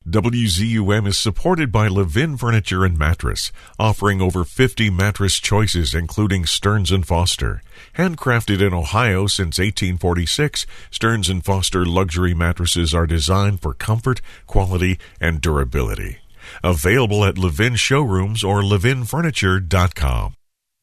WZUM is supported by Levin Furniture and Mattress, offering over 50 mattress choices including Stearns & Foster. Handcrafted in Ohio since 1846, Stearns & Foster luxury mattresses are designed for comfort, quality, and durability. Available at Levin showrooms or levinfurniture.com.